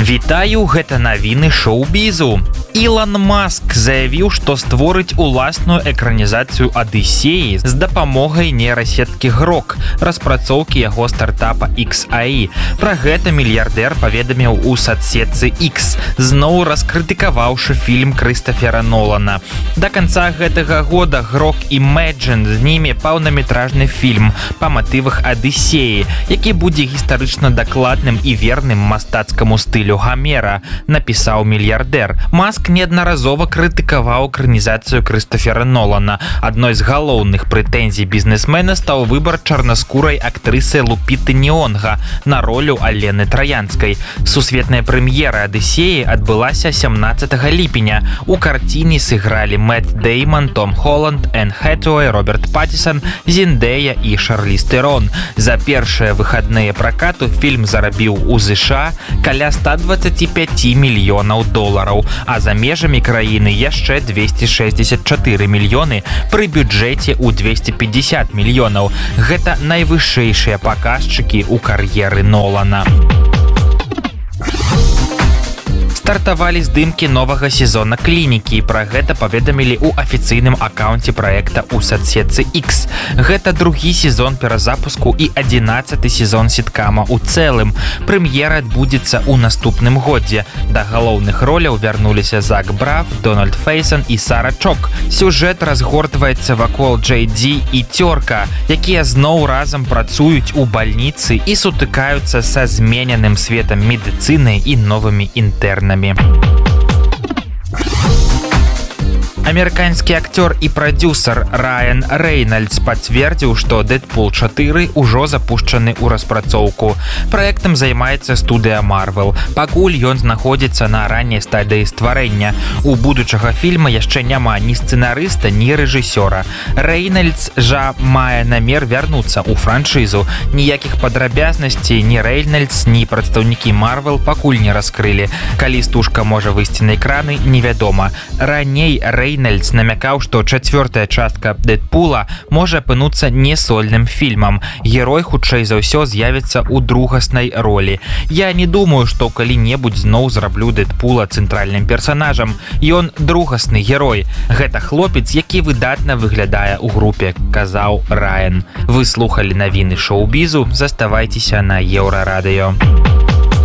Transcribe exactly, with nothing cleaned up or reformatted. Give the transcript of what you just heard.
Вітаю, гэта навіны шоу-бізу. Ілон Маск заявіў, што створыць уласную экранізацыю Адысеі з дапамогай нейрасеткі Грок, распрацоўкі яго стартапа ікс эй ай. Пра гэта мільярдэр паведаміў у садсетцы X, зноў раскрытыкаваўшы фільм Крыстафера Нолана. Да канца гэтага года Грок Imagine зніме паўнаметражны фільм па матывах Адысеі, які будзе гістарычна дакладным і верным мастацкаму стылю Гамера, напісаў мільярдэр. Маск неаднаразова крытыкаваў экранізацыю Крыстафера Нолана. Адной з галоўных прэтэнзій бізнесмена стаў выбар чарнаскурай актрысы Лупіты Ньонга на ролю Алены Траянскай. Сусветная прэм'ера Адысеі адбылася сямнаццатага ліпеня. У карціне сыгралі Мэтт Дэйман, Том Холланд, Энн Хэтэуэй, Роберт Паттисон, Зендэя і Шарліз Тэрон. За першыя выхадныя пракату фільм зарабіў у ЗША каля ста дваццаці пяці мільёнаў долараў, а за межамі краіны яшчэ двесце шэсцьдзесят чатыры мільёны пры бюджэце ў двесце пятьдесят мільёнаў. Гэта найвышэйшыя паказчыкі ў кар'еры Нолана. Стартавалі здымкі новага сезона «Клінікі». Пра гэта паведамілі ў афіцыйным акаунце праекта ў садсетцы X. Гэта другі сезон перазапуску і адзінаццаты сезон сіткама ў цэлым. Прэм'ера адбудзецца ў наступным годзе. Да галоўных роляў вярнуліся Зак Браф, Дональд Фейсон і Сара Чок. Сюжэт разгортваецца вакол Джей Ді і Цёрка, якія зноў разам працуюць у бальніцы і сутыкаюцца са змененым светам медыцыны і новымі інтэрнамі. Амерыканскі акцёр і прадзюсар Райан Рэйнальдс пацвердзіў, што «Дэдпул чатыры» ужо запушчаны ў распрацоўку. Праектам займаецца студыя Marvel. Пакуль ён знаходзіцца на ранняй стадыі стварэння. У будучага фільма яшчэ няма ні сцэнарыста, ні рэжысёра. Рэйнальдс жа мае намер вярнуцца ў франшызу. Ніякіх падрабязнасцей ні Рэйнальдс, ні прадстаўнікі Marvel пакуль не раскрылі. Калі стужка можа выйсці на экраны, невядома. Раней Рэйнальдс Рэйнальдс намякаў, што чацвёртая частка «Дэдпула» можа апынуцца не сольным фільмам. Герой, хутчэй за ўсё, з'явіцца ў другаснай ролі. Я не думаю, што калі-небудзь зноў зраблю Дэдпула цэнтральным персанажам. Ён другасны герой. Гэта хлопец, які выдатна выглядае ў групе, казаў Райан. Вы слухалі навіны шоу-бізу. Заставайцеся на Еўрарадыё.